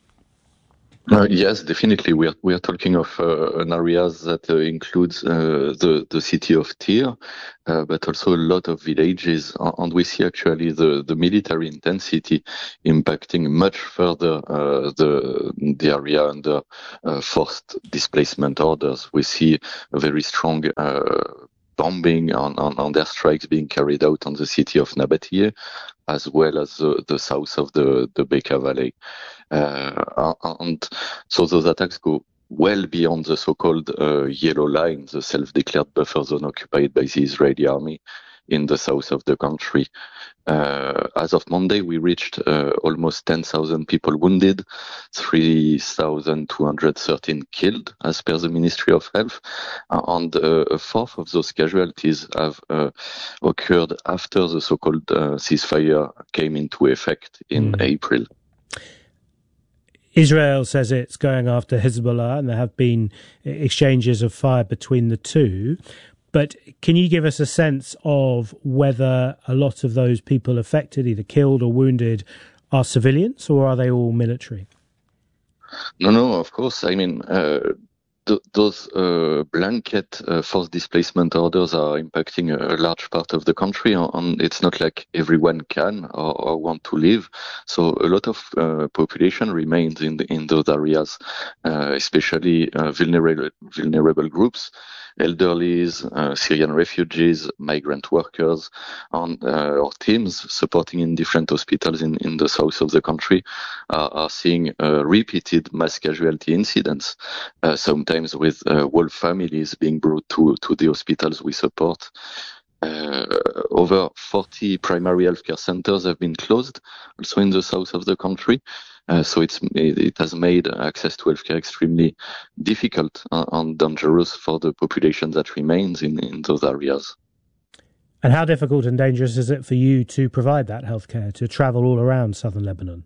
Speaker 3: Uh, yes, definitely. We are we are talking of uh, an area that uh, includes uh, the the city of Tyre, uh, but also a lot of villages, and we see actually the, the military intensity impacting much further uh, the the area under uh, forced displacement orders. We see a very strong uh, bombing on, on, on their strikes being carried out on the city of Nabatea, as well as the, the south of the, the Bekaa Valley. Uh, and so those attacks go well beyond the so-called uh, yellow line, the self-declared buffer zone occupied by the Israeli army in the south of the country. Uh, as of Monday, we reached uh, almost ten thousand people wounded, three thousand two hundred thirteen killed, as per the Ministry of Health, and uh, a fourth of those casualties have uh, occurred after the so-called uh, ceasefire came into effect in mm. April.
Speaker 16: Israel says it's going after Hezbollah, and there have been exchanges of fire between the two. But can you give us a sense of whether a lot of those people affected, either killed or wounded, are civilians, or are they all military?
Speaker 3: No, no, of course. I mean, uh, th- those uh, blanket uh, forced displacement orders are impacting a, a large part of the country, and it's not like everyone can or, or want to live. So a lot of uh, population remains in the, in those areas, uh, especially uh, vulnerable vulnerable groups. Elderlies, uh, Syrian refugees, migrant workers, and uh, our teams supporting in different hospitals in, in the south of the country uh, are seeing uh, repeated mass casualty incidents, uh, sometimes with uh, whole families being brought to, to the hospitals we support. Uh, over forty primary healthcare centers have been closed, also in the south of the country. Uh, so it's, it has made access to healthcare extremely difficult and dangerous for the population that remains in, in those areas.
Speaker 16: And how difficult and dangerous is it for you to provide that healthcare, to travel all around southern Lebanon?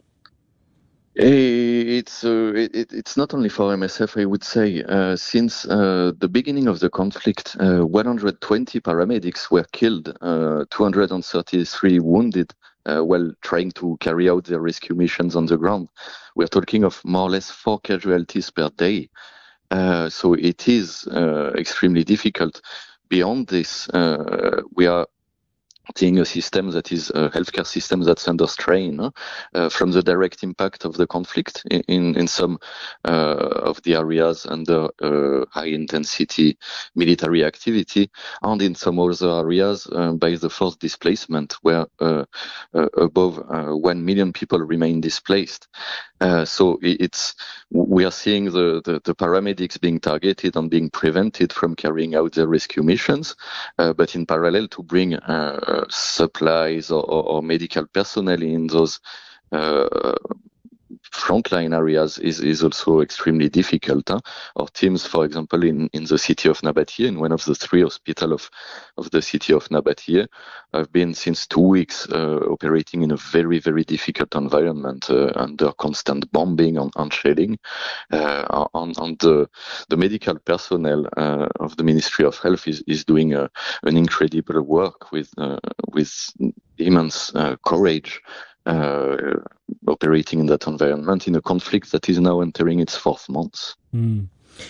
Speaker 3: It's uh, it, it's not only for M S F, I would say. Uh, since uh, the beginning of the conflict, uh, one hundred twenty paramedics were killed, uh, two hundred thirty-three wounded uh, while trying to carry out their rescue missions on the ground. We're talking of more or less four casualties per day. Uh, so it is uh, extremely difficult. Beyond this, uh, we are seeing a system that is a healthcare system that's under strain uh, from the direct impact of the conflict in, in, in some uh, of the areas under uh, high intensity military activity, and in some other areas uh, by the forced displacement, where uh, uh, above uh, one million people remain displaced. Uh, so it's we are seeing the, the, the paramedics being targeted and being prevented from carrying out their rescue missions, uh, but in parallel to bring uh, supplies or, or, or medical personnel in those uh, frontline areas is, is also extremely difficult. Huh? Our teams, for example, in, in the city of Nabatea, in one of the three hospitals of, of the city of Nabatea, have been since two weeks uh, operating in a very, very difficult environment uh, under constant bombing and, and shelling. Uh, and and the, the medical personnel uh, of the Ministry of Health is, is doing a, an incredible work with, uh, with immense uh, courage uh, operating in that environment in a conflict that is now entering its fourth month.
Speaker 16: Mm.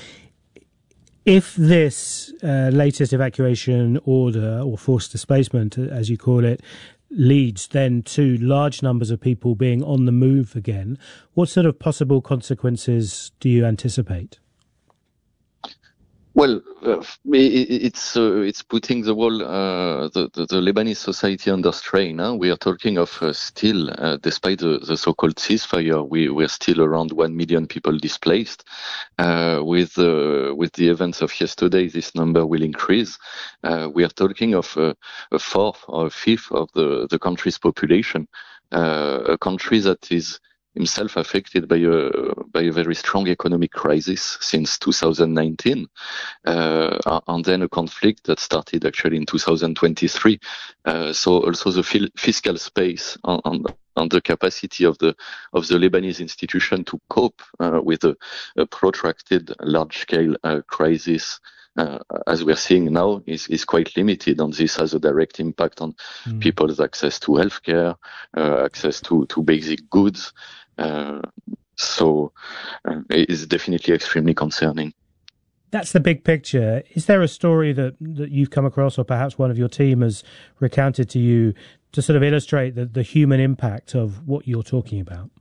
Speaker 16: If this uh, latest evacuation order, or forced displacement, as you call it, leads then to large numbers of people being on the move again, what sort of possible consequences do you anticipate?
Speaker 3: Well, uh, it's uh, it's putting the whole uh, the, the the Lebanese society under strain. Huh? We are talking of uh, still, uh, despite the, the so-called ceasefire, we we're still around one million people displaced. Uh, with uh, with the events of yesterday, this number will increase. Uh, we are talking of uh, a fourth or a fifth of the the country's population, uh, a country that is himself affected by a by a very strong economic crisis since two thousand nineteen, uh, and then a conflict that started actually in two thousand twenty-three. Uh, so also the fil- fiscal space on, on, on the capacity of the of the Lebanese institution to cope uh, with a, a protracted, large-scale uh, crisis. Uh, as we're seeing now, is, is quite limited, and this has a direct impact on mm. people's access to healthcare, uh, access to, to basic goods. Uh, so uh, it is definitely extremely concerning.
Speaker 16: That's the big picture. Is there a story that, that you've come across, or perhaps one of your team has recounted to you, to sort of illustrate the, the human impact of what you're talking about?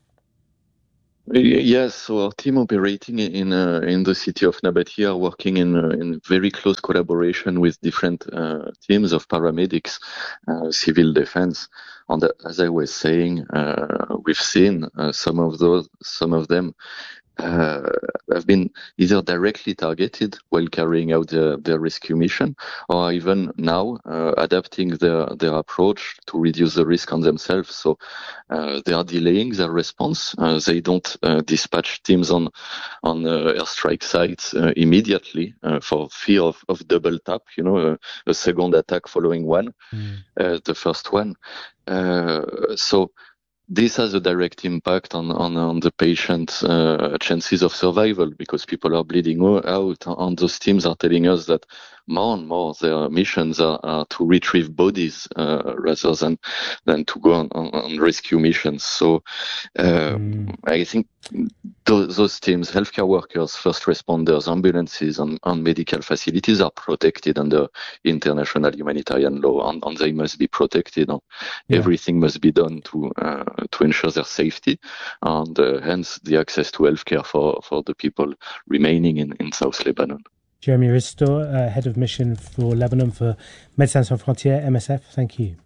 Speaker 3: Yes, so our team operating in uh, in the city of Nabatea are working in uh, in very close collaboration with different uh, teams of paramedics, uh, civil defense. And as I was saying, uh, we've seen uh, some of those, some of them uh, have been either directly targeted while carrying out their, their rescue mission, or even now uh, adapting their, their approach to reduce the risk on themselves. So uh, they are delaying their response. Uh, they don't uh, dispatch teams on on uh, airstrike sites uh, immediately uh, for fear of, of double tap, you know, a, a second attack following one, mm. uh, the first one. Uh, so this has a direct impact on, on, on the patient's uh, chances of survival, because people are bleeding out, and those teams are telling us that more and more their missions are, are to retrieve bodies uh, rather than than to go on, on, on rescue missions. So uh, mm. I think those, those teams, healthcare workers, first responders, ambulances, and, and medical facilities are protected under international humanitarian law, and, and they must be protected. And yeah. Everything must be done to uh, to ensure their safety, and uh, hence the access to healthcare for, for the people remaining in, in South Lebanon.
Speaker 16: Jeremy Ristor, uh, Head of Mission for Lebanon for Médecins Sans Frontières, M S F, thank you.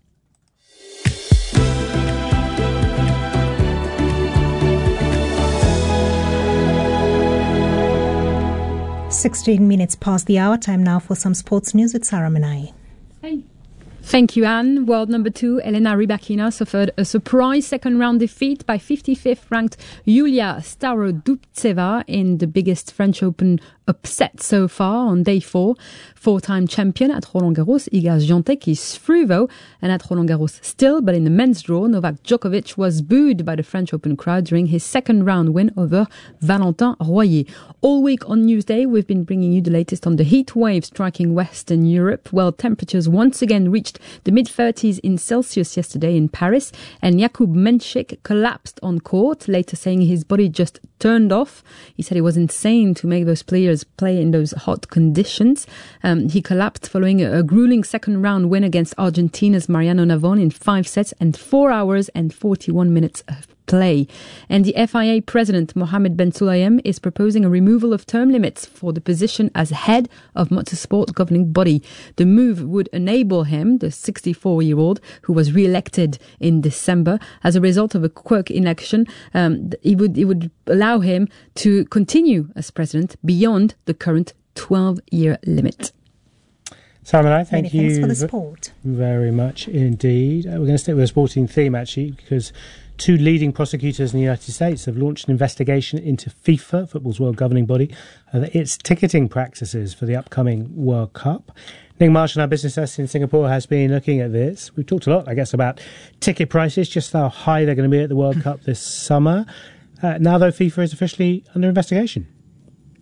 Speaker 15: sixteen minutes past the hour, time now for some sports news with Sarah Menai.
Speaker 4: Hey. Thank you, Anne. World number two, Elena Rybakina, suffered a surprise second-round defeat by fifty-fifth ranked Yulia Starodubtseva in the biggest French Open upset so far on day four. Four-time champion at Roland-Garros, Iga Świątek is through though, and at Roland-Garros still, but in the men's draw, Novak Djokovic was booed by the French Open crowd during his second-round win over Valentin Royer. All week on Newsday, we've been bringing you the latest on the heat wave striking Western Europe, while temperatures once again reached the mid-thirties in Celsius yesterday in Paris, and Jakub Menšik collapsed on court, later saying his body just turned off. He said it was insane to make those players play in those hot conditions. Um, he collapsed following a, a grueling second-round win against Argentina's Mariano Navon in five sets and four hours and forty-one minutes of play. And the F I A president, Mohammed Ben Sulayem, is proposing a removal of term limits for the position as head of motorsport governing body. The move would enable him, the sixty-four-year-old, who was re-elected in December as a result of a quirk election, um, it would, it would allow him to continue as president beyond the current twelve-year limit.
Speaker 16: Sarah, thank
Speaker 15: Many
Speaker 16: you
Speaker 15: thanks for the sport.
Speaker 16: very much indeed. Uh, we're going to stick with a sporting theme, actually, because two leading prosecutors in the United States have launched an investigation into FIFA, football's world governing body, uh, its ticketing practices for the upcoming World Cup. Nick Marshall, our business desk in Singapore, has been looking at this. We've talked a lot, I guess, about ticket prices, just how high they're going to be at the World Cup this summer. Uh, now, though, FIFA is officially under investigation.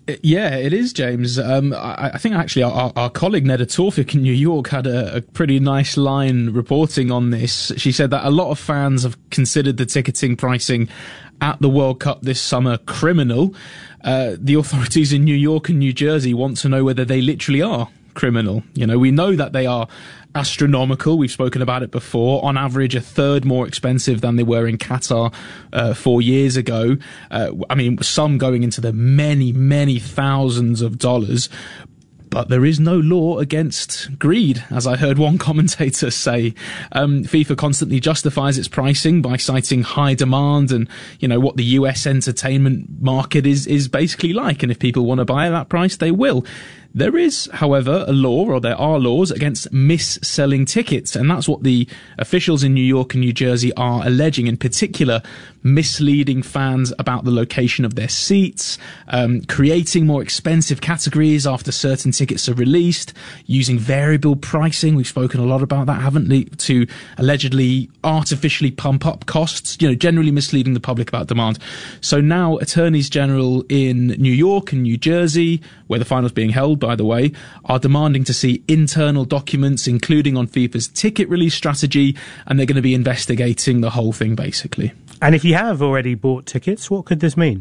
Speaker 5: Yeah, it is, James. Um, I, I think actually our, our colleague Neda Tawfik in New York had a, a pretty nice line reporting on this. She said that a lot of fans have considered the ticketing pricing at the World Cup this summer criminal. Uh, the authorities in New York and New Jersey want to know whether they literally are criminal. You know, we know that they are astronomical. We've spoken about it before. On average, a third more expensive than they were in Qatar uh, four years ago. Uh, I mean, some going into the many, many thousands of dollars. But there is no law against greed, as I heard one commentator say. Um, FIFA constantly justifies its pricing by citing high demand and, you know, what the U S entertainment market is, is basically like. And if people want to buy at that price, they will. There is, however, a law, or there are laws, against mis-selling tickets, and that's what the officials in New York and New Jersey are alleging, in particular, misleading fans about the location of their seats, um, creating more expensive categories after certain tickets are released, using variable pricing. We've spoken a lot about that, haven't we, to allegedly artificially pump up costs, you know, generally misleading the public about demand. So now attorneys general in New York and New Jersey, where the final's being held, by the way, are demanding to see internal documents, including on FIFA's ticket release strategy, and they're going to be investigating the whole thing, basically.
Speaker 16: And if you have already bought tickets, what could this mean?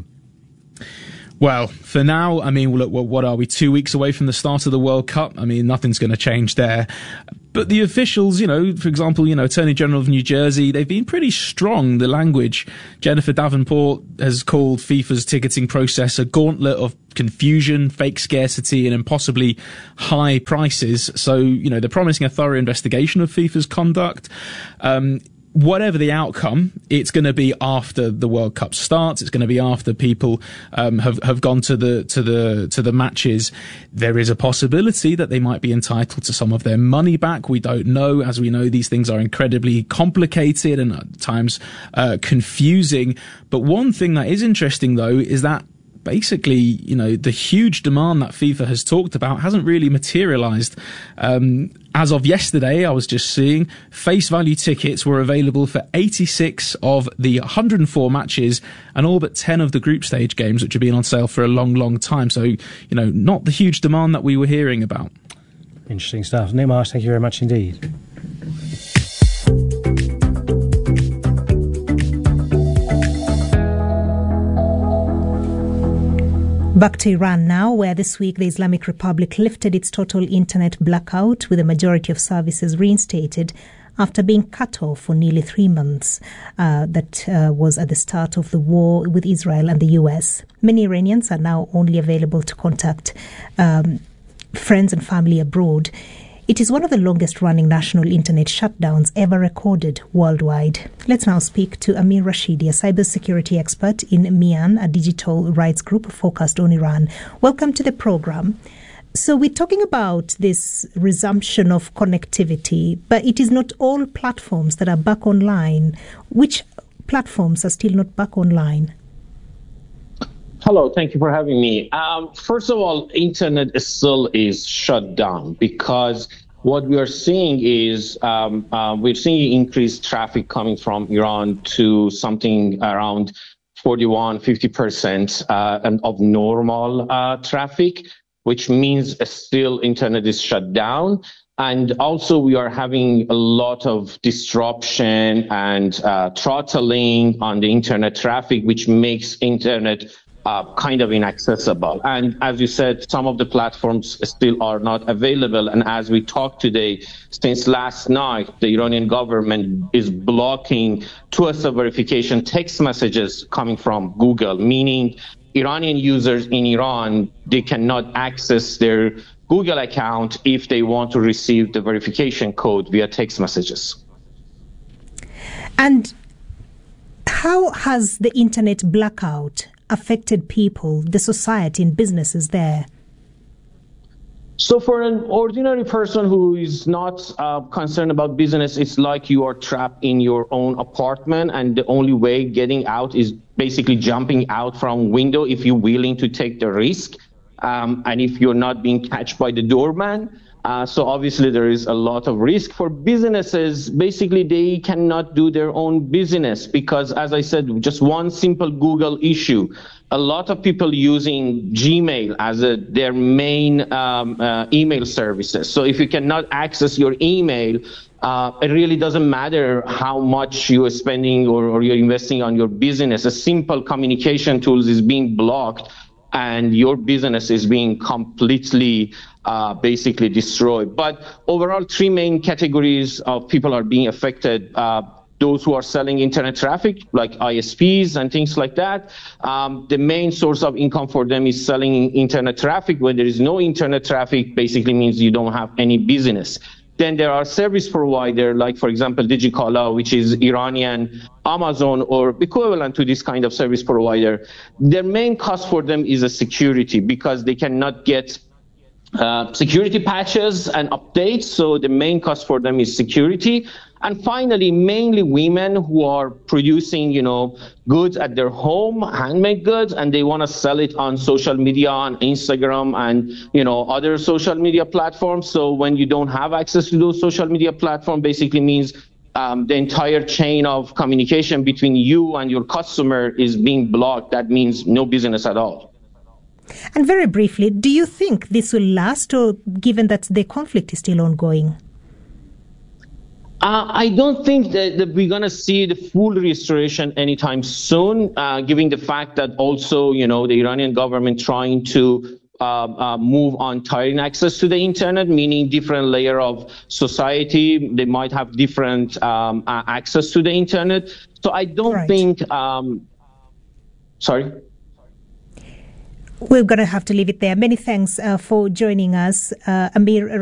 Speaker 5: Well, for now, I mean, look, what are we, two weeks away from the start of the World Cup? I mean, nothing's going to change there. But the officials, you know, for example, you know, Attorney General of New Jersey, they've been pretty strong, the language. Jennifer Davenport has called FIFA's ticketing process a gauntlet of confusion, fake scarcity, and impossibly high prices. So, you know, they're promising a thorough investigation of FIFA's conduct. Um, Whatever the outcome, it's going to be after the World Cup starts. It's going to be after people um, have have gone to the to the to the matches. There is a possibility that they might be entitled to some of their money back. We don't know. As we know, these things are incredibly complicated and at times uh, confusing. But one thing that is interesting, though, is that basically, you know, the huge demand that FIFA has talked about hasn't really materialized. Um, as of yesterday, I was just seeing face value tickets were available for eighty-six of the one hundred four matches and all but ten of the group stage games, which have been on sale for a long, long time. So, you know, not the huge demand that we were hearing about.
Speaker 16: Interesting stuff. Nick Marsh, thank you very much indeed.
Speaker 15: Back to Iran now, where this week the Islamic Republic lifted its total internet blackout, with the majority of services reinstated after being cut off for nearly three months. Uh, that uh, was at the start of the war with Israel and the U S. Many Iranians are now only available to contact um, friends and family abroad. It is one of the longest-running national internet shutdowns ever recorded worldwide. Let's now speak to Amir Rashidi, a cybersecurity expert in Mian, a digital rights group focused on Iran. Welcome to the program. So we're talking about this resumption of connectivity, but it is not all platforms that are back online. Which platforms are still not back online?
Speaker 8: Hello, thank you for having me. Um, first of all, internet still is shut down because what we are seeing is um, uh, we're seeing increased traffic coming from Iran to something around forty-one, fifty percent uh, of normal uh, traffic, which means still internet is shut down. And also we are having a lot of disruption and uh, throttling on the internet traffic, which makes internet Uh, kind of inaccessible. And as you said, some of the platforms still are not available. And as we talk today, since last night, the Iranian government is blocking two-step verification text messages coming from Google, meaning Iranian users in Iran, they cannot access their Google account if they want to receive the verification code via text messages.
Speaker 15: And how has the internet blackout affected people, the society and businesses there?
Speaker 8: So for an ordinary person who is not uh, concerned about business, it's like you are trapped in your own apartment and the only way getting out is basically jumping out from window if you're willing to take the risk um, and if you're not being catched by the doorman. Uh, so obviously there is a lot of risk for businesses. Basically, they cannot do their own business because, as I said, just one simple Google issue. A lot of people using Gmail as a, their main um, uh, email services. So if you cannot access your email, uh, it really doesn't matter how much you are spending or, or you're investing on your business. A simple communication tools is being blocked, and your business is being completely uh, basically destroyed. But overall, three main categories of people are being affected. Uh, those who are selling internet traffic, like I S Ps and things like that. Um, the main source of income for them is selling internet traffic. When there is no internet traffic, basically means you don't have any business. Then there are service provider, like, for example, Digicala, which is Iranian Amazon or equivalent to this kind of service provider. Their main cost for them is a security because they cannot get uh, security patches and updates. So the main cost for them is security. And finally, mainly women who are producing, you know, goods at their home, handmade goods, and they want to sell it on social media, on Instagram and, you know, other social media platforms. So when you don't have access to those social media platforms, basically means um, the entire chain of communication between you and your customer is being blocked. That means no business at all.
Speaker 15: And very briefly, do you think this will last, or given that the conflict is still ongoing?
Speaker 8: Uh, I don't think that, that we're going to see the full restoration anytime soon, uh, given the fact that also, you know, the Iranian government trying to uh, uh, move on tiering access to the internet, meaning different layer of society. They might have different um, uh, access to the internet. So I don't right. think, um, sorry.
Speaker 15: We're going to have to leave it there. Many thanks uh, for joining us, uh, Amir